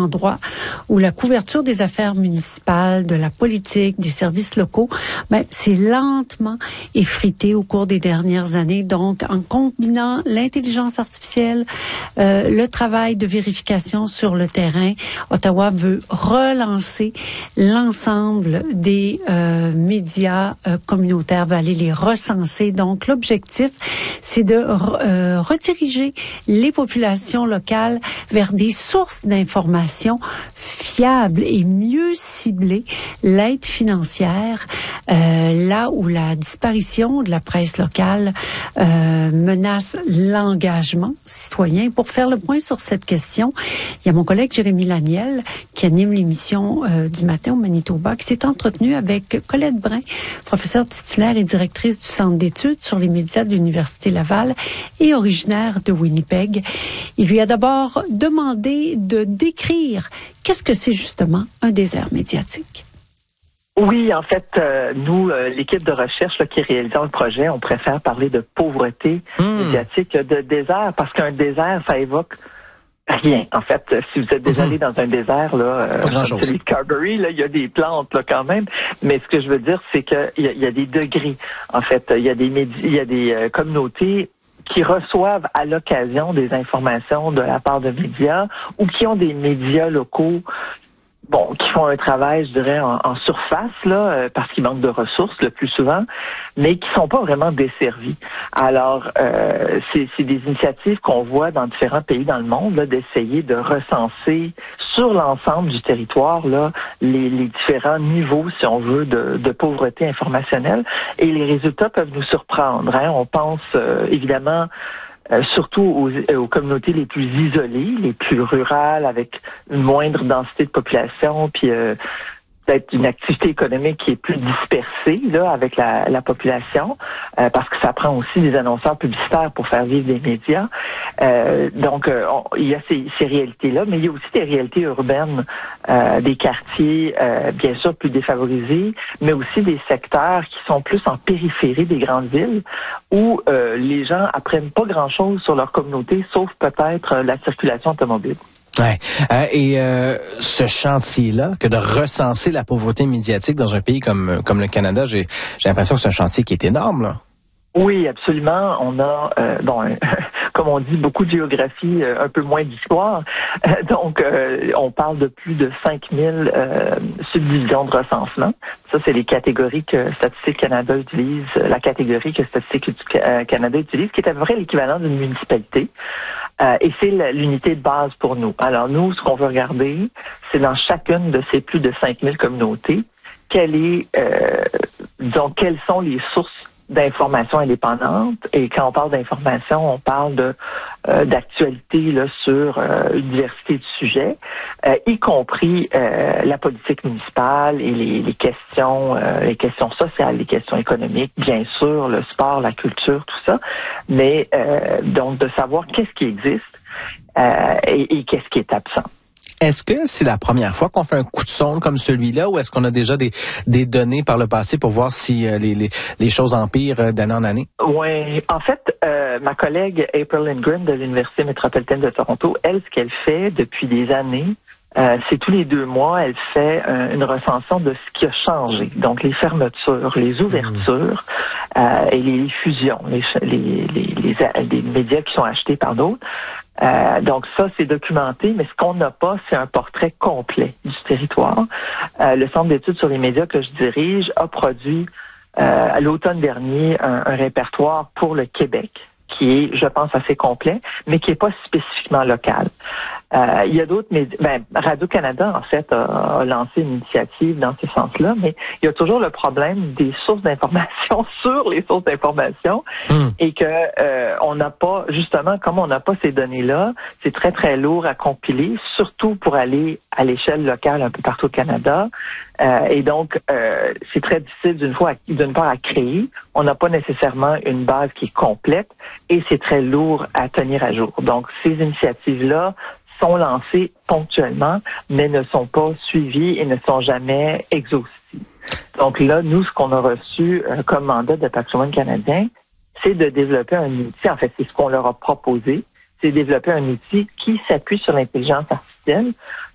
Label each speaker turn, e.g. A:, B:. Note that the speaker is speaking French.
A: endroit où la couverture des affaires municipales, de la politique, des services locaux, c'est lentement effrité au cours des dernières années. Donc, en combinant l'intelligence artificielle, le travail de vérification sur le terrain, Ottawa veut relancer l'ensemble des médias communautaires, va aller les recenser. Donc, l'objectif, c'est de rediriger les populations locales vers des sources d'informations fiables et mieux cibler l'aide financière, là où la disparition de la presse locale menace l'engagement citoyen. Pour faire le point sur cette question, il y a mon collègue Jérémy Laniel qui anime l'émission du matin au Manitoba, qui s'est entretenu avec Colette Brun, professeure titulaire et directrice du Centre d'études sur les médias de l'Université Laval et originaire de Winnipeg. Il lui a d'abord demandé de décrire qu'est-ce que c'est justement un désert médiatique.
B: Oui, en fait, nous, l'équipe de recherche qui réalisant le projet, on préfère parler de pauvreté médiatique, de désert, parce qu'un désert, ça évoque rien. En fait, si vous êtes déjà allé dans un désert, là, comme celui de Calgary, là, il y a des plantes là quand même. Mais ce que je veux dire, c'est qu'il y a des degrés. En fait, il y a des communautés qui reçoivent à l'occasion des informations de la part de médias ou qui ont des médias locaux, qui font un travail, je dirais, en surface, là, parce qu'ils manquent de ressources le plus souvent, mais qui sont pas vraiment desservis. Alors, c'est des initiatives qu'on voit dans différents pays dans le monde, là, d'essayer de recenser sur l'ensemble du territoire, là, les différents niveaux, si on veut, de pauvreté informationnelle. Et les résultats peuvent nous surprendre, hein. On pense, évidemment, surtout aux communautés les plus isolées, les plus rurales, avec une moindre densité de population, puis peut-être une activité économique qui est plus dispersée là avec la population, parce que ça prend aussi des annonceurs publicitaires pour faire vivre des médias. Donc, il y a ces réalités-là, mais il y a aussi des réalités urbaines, des quartiers, bien sûr, plus défavorisés, mais aussi des secteurs qui sont plus en périphérie des grandes villes, où les gens apprennent pas grand-chose sur leur communauté, sauf peut-être la circulation automobile.
C: Ouais. Et ce chantier-là, que de recenser la pauvreté médiatique dans un pays comme le Canada, j'ai l'impression que c'est un chantier qui est énorme, là.
B: Oui, absolument. On a, comme on dit, beaucoup de géographie, un peu moins d'histoire. Donc, on parle de plus de 5000 subdivisions de recensement. Ça, c'est les catégories que Statistique Canada utilise, la catégorie que Statistique Canada utilise, qui est à peu près l'équivalent d'une municipalité. Et c'est l'unité de base pour nous. Alors, nous, ce qu'on veut regarder, c'est dans chacune de ces plus de 5000 communautés, quelles sont les sources d'informations indépendantes. Et quand on parle d'informations, on parle d'actualité là sur une diversité de sujets, y compris la politique municipale et les questions sociales, les questions économiques, bien sûr, le sport, la culture, tout ça. Mais donc de savoir qu'est-ce qui existe et qu'est-ce qui est absent.
C: Est-ce que c'est la première fois qu'on fait un coup de sonde comme celui-là, ou est-ce qu'on a déjà des données par le passé pour voir si les choses empirent d'année en année?
B: Oui, en fait, ma collègue April Lindgren de l'Université métropolitaine de Toronto, elle, ce qu'elle fait depuis des années, c'est tous les 2 mois, elle fait une recension de ce qui a changé. Donc, les fermetures, les ouvertures et les fusions, les médias qui sont achetés par d'autres. Donc ça, c'est documenté, mais ce qu'on n'a pas, c'est un portrait complet du territoire. Le Centre d'études sur les médias que je dirige a produit à l'automne dernier un répertoire pour le Québec, qui est, je pense, assez complet, mais qui n'est pas spécifiquement local. Il y a d'autres médias. Radio-Canada, en fait, a lancé une initiative dans ce sens-là, mais il y a toujours le problème des sources d'information sur les sources d'information et que on n'a pas, justement, comme on n'a pas ces données-là, c'est très, très lourd à compiler, surtout pour aller à l'échelle locale un peu partout au Canada. Et donc, c'est très difficile d'une part à créer. On n'a pas nécessairement une base qui est complète et c'est très lourd à tenir à jour. Donc, ces initiatives-là sont lancées ponctuellement, mais ne sont pas suivies et ne sont jamais exhaustives. Donc là, nous, ce qu'on a reçu comme mandat de Patrimoine canadien, c'est de développer un outil. En fait, c'est ce qu'on leur a proposé, c'est développer un outil qui s'appuie sur l'intelligence artificielle